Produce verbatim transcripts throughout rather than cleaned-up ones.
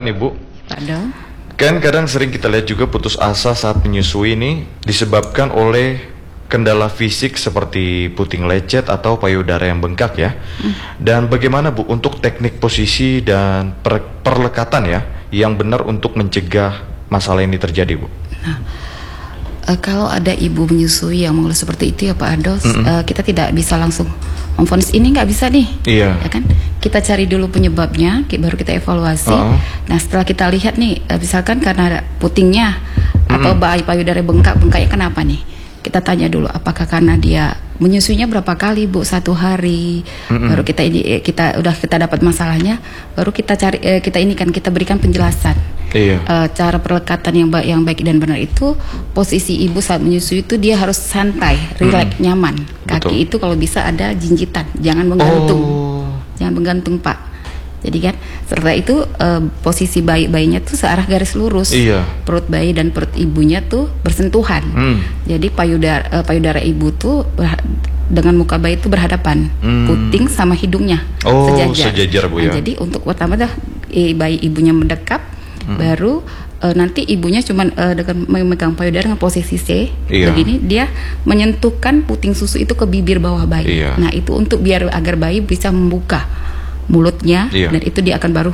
nih Bu. Pak Do. Kan kadang sering kita lihat juga putus asa saat menyusui ini disebabkan oleh kendala fisik seperti puting lecet atau payudara yang bengkak ya. Hmm. Dan bagaimana Bu untuk teknik posisi dan per perlekatan ya yang benar untuk mencegah masalah ini terjadi Bu? Nah, uh, kalau ada ibu menyusui yang mengeluh seperti itu ya Pak Ado, mm -hmm. uh, kita tidak bisa langsung memvonis ini nggak bisa nih, iya. ya kan? Kita cari dulu penyebabnya, baru kita evaluasi. Uh -huh. Nah setelah kita lihat nih, misalkan karena putingnya mm -hmm. atau bayi payudara bengkak, bengkaknya kenapa nih? Kita tanya dulu, apakah karena dia menyusuinya berapa kali Bu, satu hari, mm -hmm. baru kita ini kita udah kita dapat masalahnya, baru kita cari eh, kita ini kan kita berikan penjelasan. Iya. Uh, cara perlekatan yang baik, yang baik dan benar itu posisi ibu saat menyusui itu dia harus santai, rileks, hmm. nyaman. Kaki Betul. Itu kalau bisa ada jinjitan, jangan menggantung, oh. jangan menggantung Pak. Jadi kan setelah itu uh, posisi bayi bayinya tuh searah garis lurus, iya. perut bayi dan perut ibunya tuh bersentuhan. Hmm. Jadi payudara uh, payudara ibu tuh dengan muka bayi itu berhadapan, hmm. puting sama hidungnya oh, sejajar. sejajar Bu ya. Nah, jadi untuk pertama dah bayi ibunya mendekat. Hmm. Baru uh, nanti ibunya cuma uh, dengan memegang payudara dengan posisi C, iya. begini dia menyentuhkan puting susu itu ke bibir bawah bayi. Iya. Nah itu untuk biar agar bayi bisa membuka mulutnya, iya. dan itu dia akan baru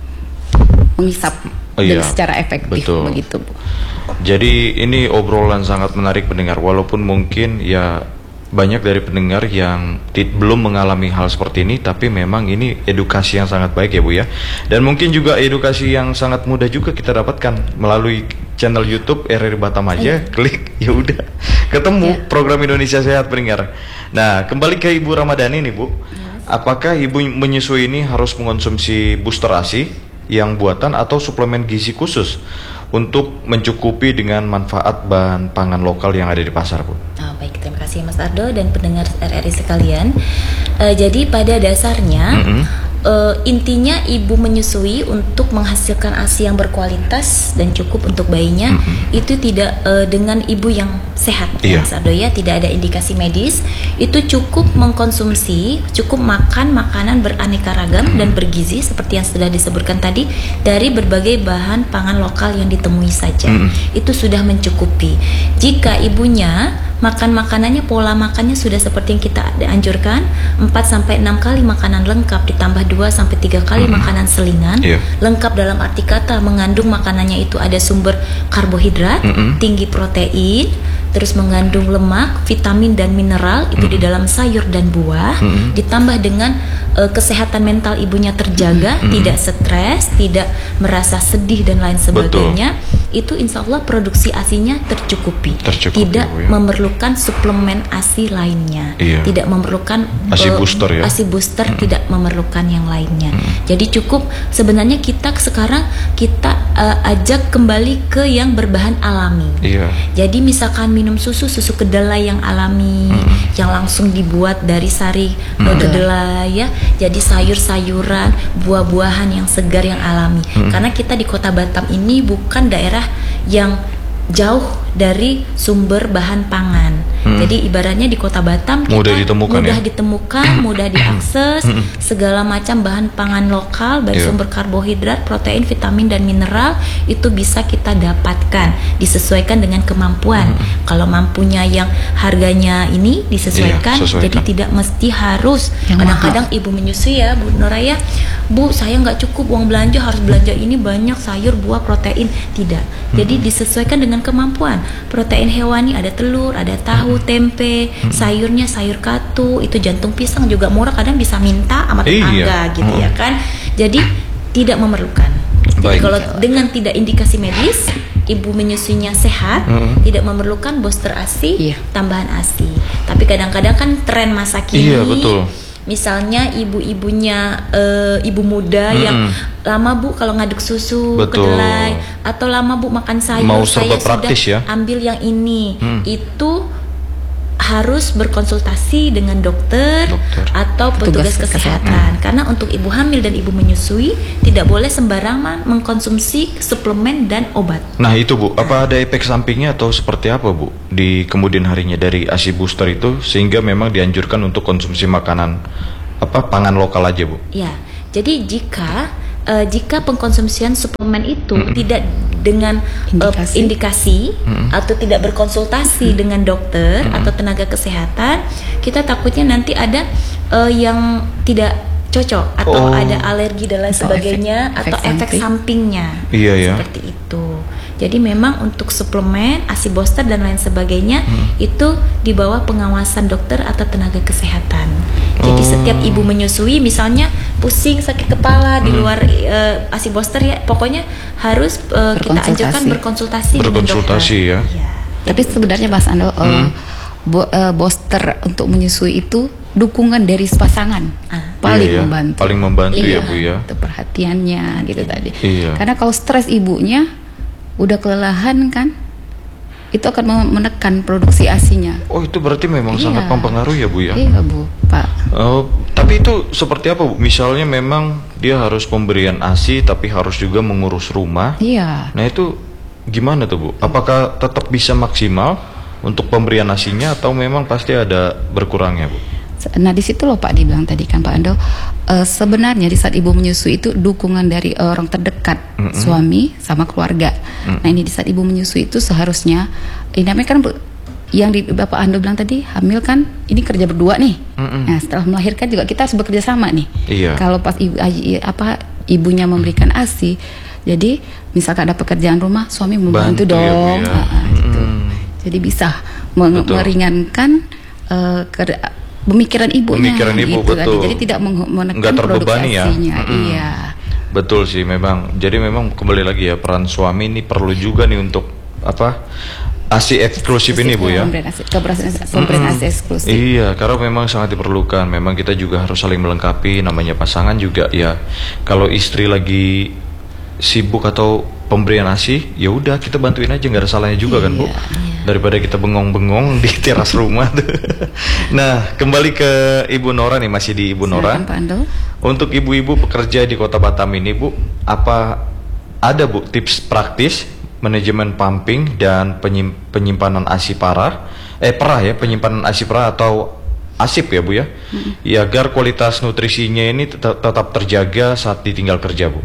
mengisap oh, iya. secara efektif. Betul. Begitu Bu. Jadi ini obrolan sangat menarik pendengar, walaupun mungkin ya banyak dari pendengar yang belum mengalami hal seperti ini, tapi memang ini edukasi yang sangat baik ya Bu ya. Dan mungkin juga edukasi yang sangat mudah juga kita dapatkan melalui channel YouTube R R I Batam aja, Ayo. klik ya udah ketemu ya. Program Indonesia Sehat pendengar. Nah, kembali ke Ibu Ramadhani nih Bu. Ya. Apakah ibu menyusui ini harus mengonsumsi booster ASI yang buatan atau suplemen gizi khusus untuk mencukupi dengan manfaat bahan pangan lokal yang ada di pasar Bu? Oh, baik, terima kasih Mas Ardo dan pendengar R R I sekalian. Uh, jadi pada dasarnya mm-hmm. uh, intinya ibu menyusui untuk menghasilkan ASI yang berkualitas dan cukup untuk bayinya, mm-hmm. itu tidak uh, dengan ibu yang sehat, iya. Mas Ardo ya, tidak ada indikasi medis. Itu cukup mengkonsumsi, cukup makan makanan beraneka ragam mm-hmm. dan bergizi seperti yang sudah disebutkan tadi dari berbagai bahan pangan lokal yang ditemui saja. Mm-hmm. Itu sudah mencukupi. Jika ibunya makan makanannya, pola makannya sudah seperti yang kita anjurkan, empat sampai enam kali makanan lengkap ditambah dua sampai tiga kali mm-hmm. makanan selingan, yeah. lengkap dalam arti kata mengandung makanannya itu ada sumber karbohidrat, mm-hmm. tinggi protein, terus mengandung lemak, vitamin dan mineral itu mm-hmm. di dalam sayur dan buah, mm-hmm. ditambah dengan uh, kesehatan mental ibunya terjaga, mm-hmm. tidak stres, tidak merasa sedih dan lain sebagainya. Betul. Itu insya Allah produksi ASINya tercukupi, tercukupi tidak ya. memerlukan suplemen ASI lainnya, iya. tidak memerlukan ASI uh, booster ya, ASI booster hmm. tidak memerlukan yang lainnya. Hmm. Jadi cukup sebenarnya kita sekarang kita uh, ajak kembali ke yang berbahan alami. Iya. Jadi misalkan minum susu susu kedelai yang alami, hmm. yang langsung dibuat dari sari hmm. kedelai ya. Jadi sayur-sayuran, buah-buahan yang segar yang alami. Hmm. Karena kita di Kota Batam ini bukan daerah yang jauh dari sumber bahan pangan. Hmm. Jadi ibaratnya di Kota Batam kita mudah ditemukan, mudah ya? ditemukan, mudah diakses segala macam bahan pangan lokal, baik yeah. sumber karbohidrat, protein, vitamin dan mineral itu bisa kita dapatkan, disesuaikan dengan kemampuan. Hmm. Kalau mampunya yang harganya ini disesuaikan, yeah, sesuaikan. Jadi tidak mesti harus. Kadang-kadang ibu menyusui ya, Bu Noraya, Bu saya nggak cukup uang belanja, harus belanja ini banyak sayur, buah, protein. Tidak. Hmm. Jadi disesuaikan dengan kemampuan. Protein hewani ada telur, ada tahu, tempe, hmm. sayurnya sayur katu, itu jantung pisang juga murah, kadang bisa minta sama tetangga iya. gitu hmm. ya kan. Jadi tidak memerlukan. Jadi Baik. kalau dengan tidak indikasi medis, ibu menyusuinya sehat, hmm. tidak memerlukan booster ASI, iya. tambahan ASI. Tapi kadang-kadang kan tren masa kini. Iya, betul. Misalnya ibu-ibunya uh, ibu muda mm-hmm. yang lama Bu kalau ngaduk susu Betul. kedelai, atau lama Bu makan sayur, mau saya sudah ya? ambil yang ini, mm. itu harus berkonsultasi dengan dokter, dokter. atau petugas, petugas kesehatan. kesehatan. Karena untuk ibu hamil dan ibu menyusui tidak boleh sembarangan mengkonsumsi suplemen dan obat. Nah itu Bu, apa ada efek sampingnya atau seperti apa Bu di kemudian harinya dari ASI booster itu sehingga memang dianjurkan untuk konsumsi makanan apa pangan lokal aja Bu? Ya, jadi jika uh, jika pengkonsumsian suplemen itu mm-hmm. tidak dengan indikasi, uh, indikasi mm-hmm. atau tidak berkonsultasi mm-hmm. dengan dokter mm-hmm. atau tenaga kesehatan, kita takutnya nanti ada uh, yang tidak cocok atau oh. ada alergi dan lain atau sebagainya efek, atau efek, efek sampingnya. Iya ya. Seperti itu. Jadi memang untuk suplemen, A S I booster dan lain sebagainya hmm. itu di bawah pengawasan dokter atau tenaga kesehatan. Jadi oh. setiap ibu menyusui misalnya pusing, sakit kepala hmm. di luar uh, A S I booster ya, pokoknya harus uh, kita anjurkan berkonsultasi, berkonsultasi dengan dokter. ya. ya. Tapi sebenarnya Mas Ando, hmm. uh, bo, uh, booster untuk menyusui itu dukungan dari pasangan ah. paling iya, membantu. Paling membantu iya, ya Bu ya. Itu perhatiannya gitu tadi. Iya. Karena kalau stres ibunya udah kelelahan kan, itu akan menekan produksi A S I-nya. Oh itu berarti memang iya. sangat mempengaruhi ya Bu ya? Iya Bu, Pak. Oh, tapi itu seperti apa Bu? Misalnya memang dia harus pemberian A S I tapi harus juga mengurus rumah. Iya. Nah itu gimana tuh Bu? Apakah tetap bisa maksimal untuk pemberian A S I-nya atau memang pasti ada berkurangnya Bu? Nah di situ loh Pak dibilang tadi kan Pak Ando, uh, sebenarnya di saat ibu menyusui itu dukungan dari orang terdekat, mm-hmm. suami sama keluarga. Mm-hmm. Nah ini di saat ibu menyusui itu seharusnya, ini namanya kan yang di Bapak Ando bilang tadi, hamil kan ini kerja berdua nih. Mm-hmm. Nah setelah melahirkan juga kita harus bekerja sama nih. Iya. Kalau pas ibu apa ibunya memberikan A S I, jadi misalkan ada pekerjaan rumah, suami membantu Bantu dong. ya, Bu, ya. Nah, mm-hmm. gitu. Jadi bisa meng- meringankan uh, ke pemikiran ibunya, pemikiran ibu gitu, betul. Jadi tidak menekan terbebani ya. Hmm. Iya. Betul sih memang. Jadi memang kembali lagi ya, peran suami ini perlu juga nih untuk apa? A S I eksklusif ini Bu ya. Pemberian A S I eksklusif. Iya, karena memang sangat diperlukan. Memang kita juga harus saling melengkapi. Namanya pasangan juga ya. Kalau istri lagi sibuk atau pemberian A S I, ya udah kita bantuin aja, nggak ada salahnya juga iya, kan Bu. Iya. Daripada kita bengong-bengong di teras rumah tuh. Nah, kembali ke Ibu Nora nih, masih di Ibu Nora. Silakan, Pak Ando. Untuk ibu-ibu pekerja di Kota Batam ini Bu, apa ada Bu tips praktis manajemen pumping dan penyim, penyimpanan A S I parah, eh perah ya, penyimpanan A S I perah atau asip ya Bu ya, mm-hmm. ya agar kualitas nutrisinya ini tetap, tetap terjaga saat ditinggal kerja Bu.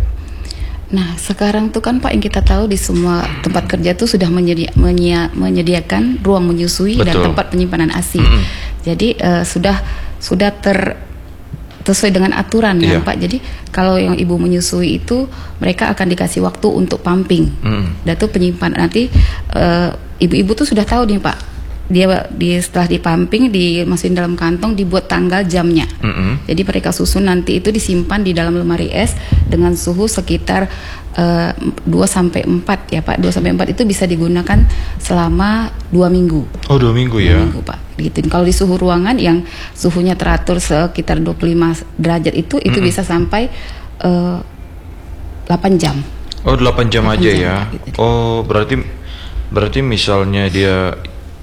Nah sekarang tuh kan Pak yang kita tahu di semua tempat kerja tuh sudah menyedia, menyia, menyediakan ruang menyusui. Betul. Dan tempat penyimpanan A S I. Mm-hmm. Jadi uh, sudah sudah ter sesuai dengan aturan iya. kan Pak. Jadi kalau yang ibu menyusui itu mereka akan dikasih waktu untuk pumping. Mm. Dan tuh penyimpanan nanti uh, ibu-ibu tuh sudah tahu nih Pak. Dia di setelah dipumping dimasukin dalam kantong, dibuat tanggal jamnya. Mm-hmm. Jadi mereka susun nanti itu disimpan di dalam lemari es dengan suhu sekitar uh, dua sampai empat ya Pak. dua sampai empat itu bisa digunakan selama dua minggu. Oh, dua minggu ya. dua minggu Pak. Gitu. Kalau di suhu ruangan yang suhunya teratur sekitar dua puluh lima derajat itu itu mm-hmm. bisa sampai uh, delapan jam. Oh, delapan jam delapan aja jam, ya. Gitu. Oh, berarti berarti misalnya dia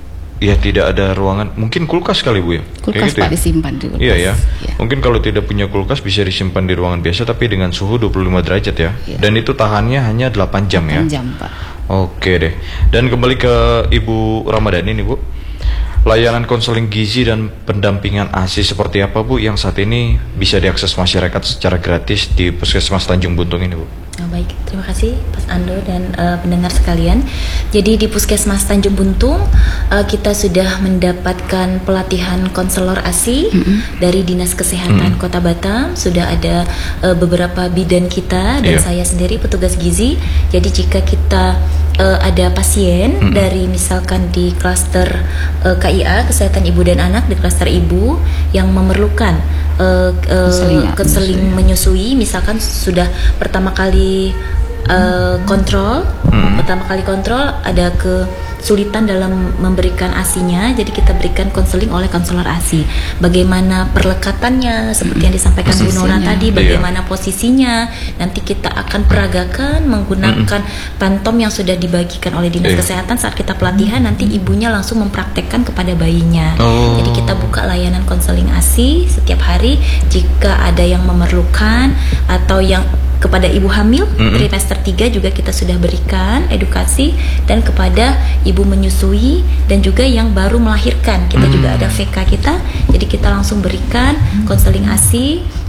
ya tidak ada ruangan, mungkin kulkas kali Bu ya? Kulkas gitu Pak ya? Disimpan di kulkas. Iya ya. ya. Mungkin kalau tidak punya kulkas bisa disimpan di ruangan biasa tapi dengan suhu dua puluh lima derajat ya. ya. Dan itu tahannya hanya delapan jam ya. delapan jam Pak. Oke deh. Dan kembali ke Ibu Ramadhani nih Bu. Layanan konseling gizi dan pendampingan A S I seperti apa Bu yang saat ini bisa diakses masyarakat secara gratis di Puskesmas Tanjung Buntung ini Bu? Oh, baik, terima kasih Mas Ando dan uh, pendengar sekalian. Jadi di Puskesmas Tanjung Buntung uh, kita sudah mendapatkan pelatihan konselor A S I mm-hmm. dari Dinas Kesehatan mm-hmm. Kota Batam. Sudah ada uh, beberapa bidan kita dan yeah. saya sendiri petugas gizi. Jadi jika kita uh, ada pasien mm-hmm. dari misalkan di klaster uh, K I A Kesehatan Ibu dan Anak, di klaster ibu yang memerlukan uh, uh, konseling menyusui, misalkan sudah pertama kali Uh, kontrol hmm. pertama kali kontrol ada kesulitan dalam memberikan A S I-nya, jadi kita berikan konseling oleh konselor A S I. Bagaimana perlekatannya seperti hmm. yang disampaikan Bu Nora tadi, bagaimana iya. posisinya, nanti kita akan peragakan menggunakan hmm. pantom yang sudah dibagikan oleh Dinas iya. Kesehatan. Saat kita pelatihan nanti ibunya langsung mempraktekkan kepada bayinya. Oh. Jadi kita buka layanan konseling A S I setiap hari jika ada yang memerlukan atau yang kepada ibu hamil mm-hmm. trimester tiga juga kita sudah berikan edukasi, dan kepada ibu menyusui dan juga yang baru melahirkan kita mm-hmm. juga ada V K kita, jadi kita langsung berikan konseling A S I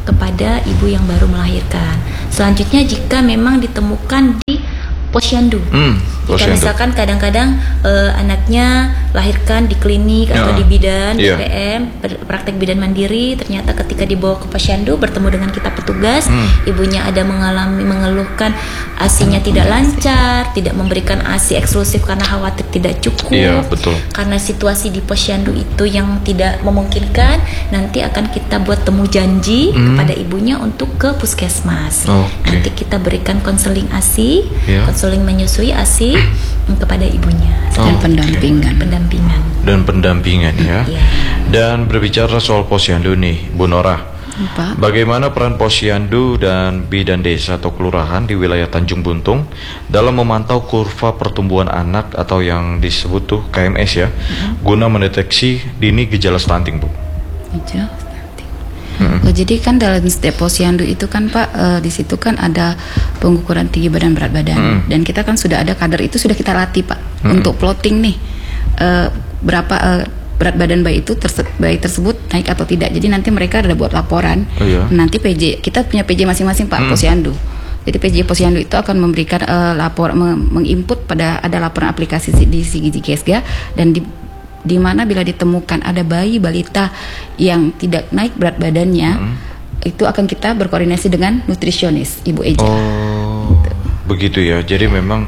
kepada ibu yang baru melahirkan. Selanjutnya jika memang ditemukan di posyandu, Hmm, jika posyandu. misalkan kadang-kadang eh, anaknya lahirkan di klinik atau Ya. di bidan, Iya. D P M, ber- praktek bidan mandiri, ternyata ketika dibawa ke posyandu bertemu dengan kita petugas, Hmm. ibunya ada mengalami mengeluhkan asinya tidak lancar, tidak memberikan asi eksklusif karena khawatir tidak cukup. Iya, betul. Karena situasi di posyandu itu yang tidak memungkinkan, nanti akan kita buat temu janji Hmm. kepada ibunya untuk ke puskesmas. Oke. Nanti kita berikan konseling asi, Iya. konseling menyusui asi mm, kepada ibunya. Dan Oke. pendampingan. Pendampingan. Dan pendampingan ya. Iya. Dan berbicara soal posyandu nih, Bu Nora. Pak. Bagaimana peran posyandu dan bidan desa atau kelurahan di wilayah Tanjung Buntung dalam memantau kurva pertumbuhan anak atau yang disebut tuh K M S ya, guna mendeteksi dini gejala stunting, Bu? Aja. Oh, jadi kan dalam setiap posyandu itu kan Pak, eh, di situ kan ada pengukuran tinggi badan berat badan, Mm. dan kita kan sudah ada kader itu sudah kita latih Pak Mm. untuk plotting nih eh, berapa eh, berat badan bayi itu terse bayi tersebut naik atau tidak. Jadi nanti mereka ada buat laporan. Oh, iya. Nanti P J kita punya P J masing-masing Pak Mm. posyandu. Jadi P J posyandu itu akan memberikan eh, lapor meng- menginput pada ada laporan aplikasi si- di S I G I K S G A, dan di di mana bila ditemukan ada bayi balita yang tidak naik berat badannya, Hmm. itu akan kita berkoordinasi dengan nutrisionis Ibu Eja. Oh, begitu ya. Jadi memang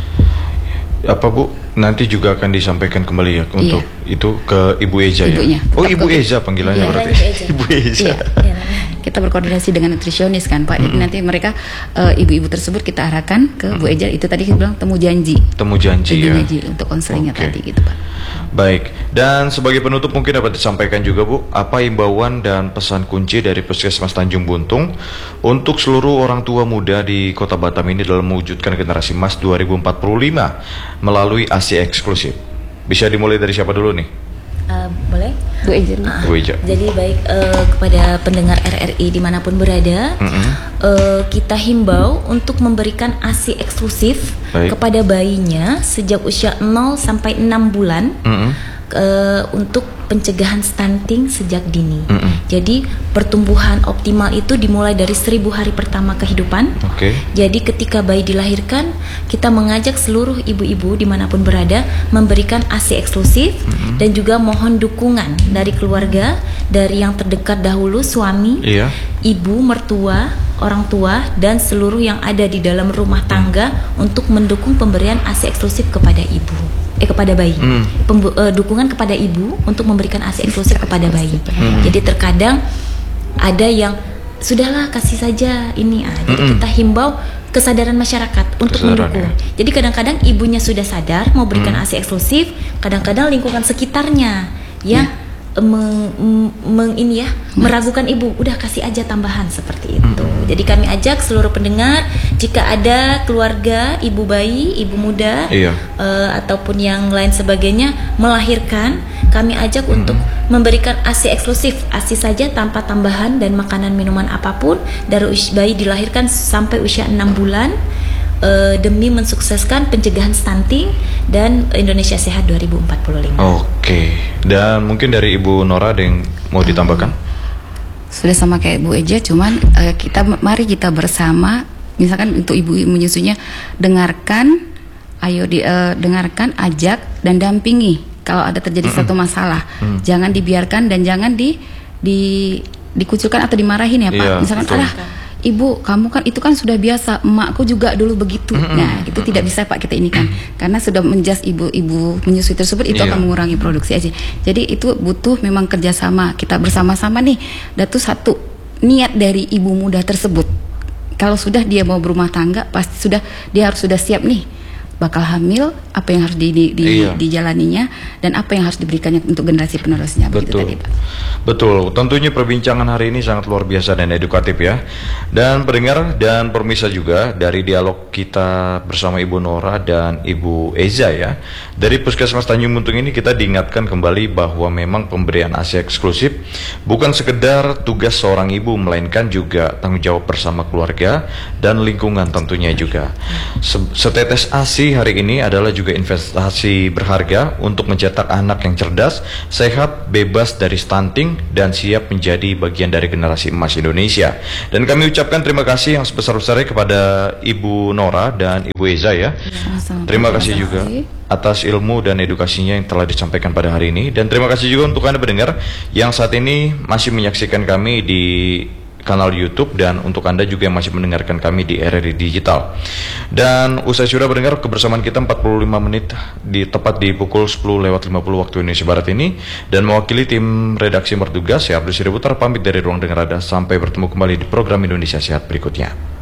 apa Bu? Nanti juga akan disampaikan kembali ya untuk itu ke Ibu Eja Ibunya. ya. Oh, Tetap Ibu ke- Eza panggilannya Iya, berarti. Ibu Eza. Ibu Eza. Iya. Iya. Kita berkoordinasi dengan nutrisionis kan Pak. Jadi nanti mereka eh, ibu-ibu tersebut kita arahkan ke Bu Eja. Itu tadi kita bilang temu janji. Temu janji ya. Ibunya Ji, untuk konselingnya Oke. tadi gitu Pak. Baik, dan sebagai penutup mungkin dapat disampaikan juga Bu, apa imbauan dan pesan kunci dari Puskesmas Tanjung Buntung untuk seluruh orang tua muda di Kota Batam ini dalam mewujudkan generasi emas dua ribu empat puluh lima melalui A S I eksklusif. Bisa dimulai dari siapa dulu nih? Uh, boleh? Bu Eja. Ah, Bu Eja. Jadi baik eh, kepada pendengar R R I dimanapun berada, Mm-mm. eh, kita himbau untuk memberikan A S I eksklusif Baik. kepada bayinya sejak usia nol sampai enam bulan. Mm-mm. eh, untuk pencegahan stunting sejak dini. Mm-mm. Jadi pertumbuhan optimal itu dimulai dari seribu hari pertama kehidupan. Oke. Jadi ketika bayi dilahirkan, kita mengajak seluruh ibu-ibu dimanapun berada memberikan A S I eksklusif, Mm-mm. dan juga mohon dukungan dari keluarga, dari yang terdekat dahulu, suami, Iya. ibu, mertua, orang tua, dan seluruh yang ada di dalam rumah tangga untuk mendukung pemberian A S I eksklusif kepada ibu. Eh kepada bayi, Hmm. Pembu- eh, dukungan kepada ibu untuk memberikan A S I eksklusif kepada bayi. Hmm. Jadi terkadang ada yang sudahlah kasih saja ini, ah, jadi Mm-mm. kita himbau kesadaran masyarakat untuk Kesadaran, mendukung. ya. Jadi kadang-kadang ibunya sudah sadar mau berikan Hmm. A S I eksklusif, kadang-kadang lingkungan sekitarnya yang eh, meng, meng- ini ya meragukan ibu, udah kasih aja tambahan seperti itu. Hmm. Jadi kami ajak seluruh pendengar, jika ada keluarga ibu bayi, ibu muda, Iya. eh, ataupun yang lain sebagainya melahirkan, kami ajak Hmm. untuk memberikan A S I eksklusif, A S I saja tanpa tambahan dan makanan minuman apapun dari usia bayi dilahirkan sampai usia enam bulan, eh, demi mensukseskan pencegahan stunting dan Indonesia Sehat dua ribu empat puluh lima. Oke. Dan mungkin dari Ibu Nora ada yang mau ditambahkan? Sudah sama kayak Bu Eja, cuman eh, kita mari kita bersama, misalkan untuk ibu menyusunya, dengarkan, ayo di, eh, dengarkan, ajak dan dampingi kalau ada terjadi satu masalah. Mm. Jangan dibiarkan dan jangan di di dikucilkan atau dimarahin ya Pak. Iya, Misalkan, betul. alah ibu kamu kan itu kan sudah biasa, emakku juga dulu begitu. Mm-mm. Nah itu tidak bisa Pak kita ini kan, karena sudah menjas ibu-ibu menyusui tersebut itu Iya. akan mengurangi produksi aja. Jadi itu butuh memang kerjasama kita bersama-sama nih. Dan itu satu niat dari ibu muda tersebut. Kalau sudah dia mau berumah tangga, pasti sudah dia harus sudah siap nih bakal hamil, apa yang harus di, di, di- Iya. dijalaninya dan apa yang harus diberikannya untuk generasi penerusnya. Begitu Betul. tadi Pak. Betul. Tentunya perbincangan hari ini sangat luar biasa dan edukatif ya. Dan pendengar dan pemirsa juga dari dialog kita bersama Ibu Nora dan Ibu Eza ya. Dari Puskesmas Tanjung Buntung ini kita diingatkan kembali bahwa memang pemberian A S I eksklusif bukan sekedar tugas seorang ibu, melainkan juga tanggung jawab bersama keluarga dan lingkungan tentunya juga. Se- Setetes A S I Edukasi hari ini adalah juga investasi berharga untuk mencetak anak yang cerdas, sehat, bebas dari stunting, dan siap menjadi bagian dari generasi emas Indonesia. Dan kami ucapkan terima kasih yang sebesar-besarnya kepada Ibu Nora dan Ibu Eza ya. Sama-sama. Terima kasih juga atas ilmu dan edukasinya yang telah disampaikan pada hari ini. Dan terima kasih juga untuk Anda pendengar yang saat ini masih menyaksikan kami di kanal YouTube, dan untuk Anda juga yang masih mendengarkan kami di R R I Digital. Dan usai sudah mendengar kebersamaan kita empat puluh lima menit di tepat di pukul sepuluh lewat lima puluh waktu Indonesia Barat ini, dan mewakili tim redaksi bertugas, saya Abdul Siributar pamit dari ruang dengar Anda. Sampai bertemu kembali di program Indonesia Sehat berikutnya.